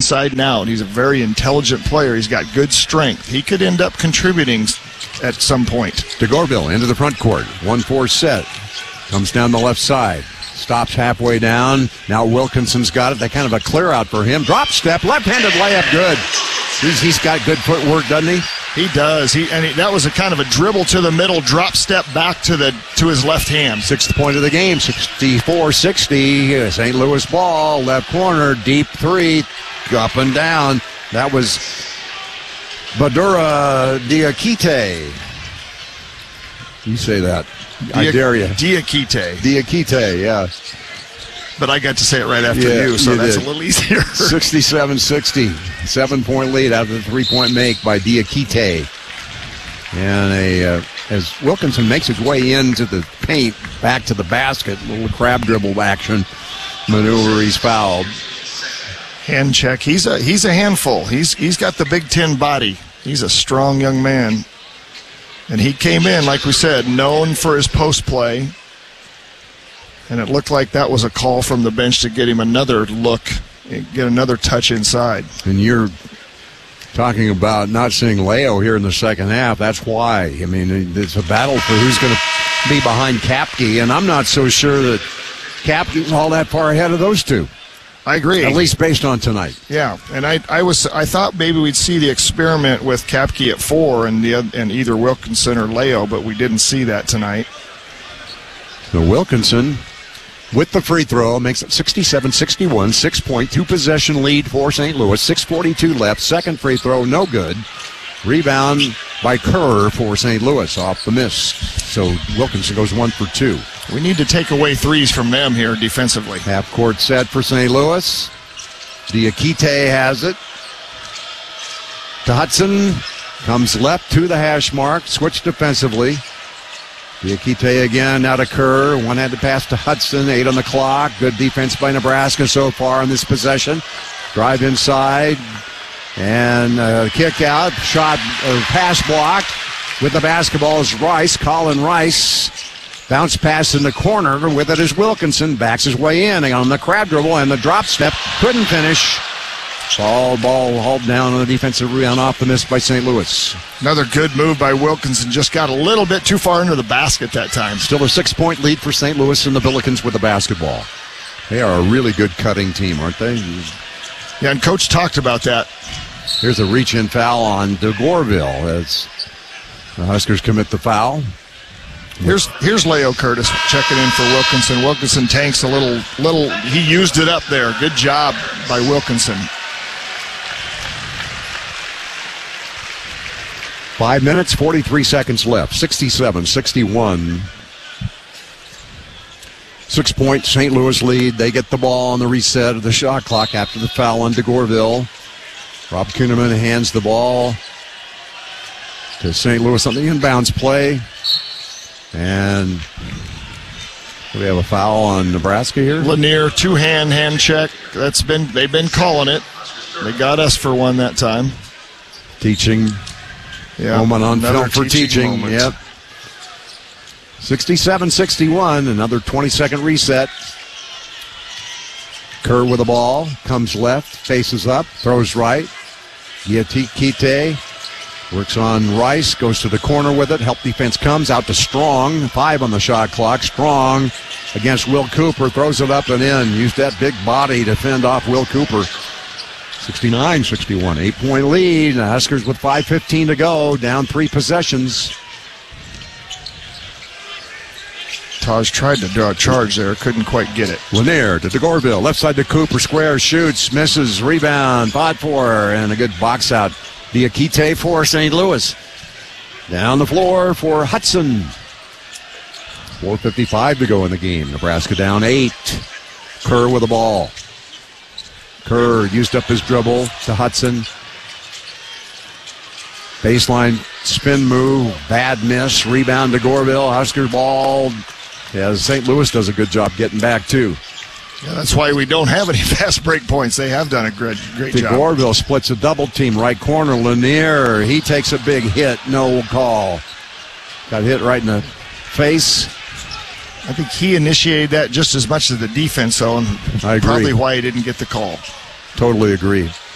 inside and out. He's a very intelligent player. He's got good strength. He could end up contributing at some point. DeGorville into the front court. 1-4 set. Comes down the left side. Stops halfway down. Now Wilkinson's got it. That kind of a clear out for him. Drop step. Left-handed layup. Good. He's got good footwork, doesn't he? He does. That was a kind of a dribble to the middle, drop step back to his left hand. Sixth point of the game, 64-60. St. Louis ball, left corner, deep three, up and down. That was Badura Diakite. You say that. I dare you. Diakite, yeah. But I got to say it right after you, so that's a little easier. 67-60. 7-point lead out of the three-point make by Diakite. And as Wilkinson makes his way into the paint, back to the basket, little crab dribble action maneuver, he's fouled. Hand check. He's a handful. He's got the Big Ten body. He's a strong young man. And he came in, like we said, known for his post play. And it looked like that was a call from the bench to get him another look, get another touch inside. And you're talking about not seeing Leo here in the second half. That's why. I mean, it's a battle for who's going to be behind Kapke, and I'm not so sure that Kapke's all that far ahead of those two. I agree. At least based on tonight. Yeah, and I thought maybe we'd see the experiment with Kapke at 4 and either Wilkinson or Leo, but we didn't see that tonight. So Wilkinson, with the free throw, makes it 67-61, 6-point, 2-possession lead for St. Louis. 6:42 left. Second free throw, no good. Rebound by Kerr for St. Louis off the miss. So Wilkinson goes 1 for 2. We need to take away threes from them here defensively. Half court set for St. Louis. Diakite has it. To Hudson. Comes left to the hash mark. Switch defensively. Diakite again, now to Kerr. One-handed pass to Hudson. 8 on the clock. Good defense by Nebraska so far in this possession. Drive inside. And kick out. Shot or pass blocked. With the basketball is Rice. Colin Rice. Bounce pass in the corner. With it is Wilkinson. Backs his way in on the crab dribble and the drop step. Couldn't finish. Ball hauled down on the defensive rebound off the miss by St. Louis. Another good move by Wilkinson. Just got a little bit too far into the basket that time. Still a 6-point lead for St. Louis and the Billikens with the basketball. They are a really good cutting team, aren't they? Yeah, and Coach talked about that. Here's a reach-in foul on DeGorville as the Huskers commit the foul. Here's Leo Curtis checking in for Wilkinson. Wilkinson tanks a little. He used it up there. Good job by Wilkinson. 5 minutes, 43 seconds left. 67-61. 6-point St. Louis lead. They get the ball on the reset of the shot clock after the foul on DeGorville. Rob Kuhneman hands the ball to St. Louis on the inbounds play. And we have a foul on Nebraska here. Lanier, hand check. They've been calling it. They got us for one that time. Teaching. Yeah, moment on film for teaching. Moment. Yep. 67-61. Another 20-second reset. Kerr with the ball. Comes left. Faces up. Throws right. Diakite works on Rice. Goes to the corner with it. Help defense comes out to Strong. 5 on the shot clock. Strong against Will Cooper. Throws it up and in. Used that big body to fend off Will Cooper. 69-61. 8-point lead. The Huskers with 5:15 to go. Down 3 possessions. Taj tried to draw a charge there. Couldn't quite get it. Lanier to DeGorville. Left side to Cooper. Square. Shoots. Misses. Rebound. Fought for. And a good box out. Diakite for St. Louis. Down the floor for Hudson. 4:55 to go in the game. Nebraska down 8. Kerr with the ball. Kerr used up his dribble to Hudson. Baseline spin move. Bad miss. Rebound to Gorville. Husker ball. Yeah, St. Louis does a good job getting back, too. Yeah, that's why we don't have any fast break points. They have done a great job. Gorville splits a double team. Right corner. Lanier. He takes a big hit. No call. Got hit right in the face. I think he initiated that just as much as the defense, though, and I agree. Probably why he didn't get the call. Totally agree.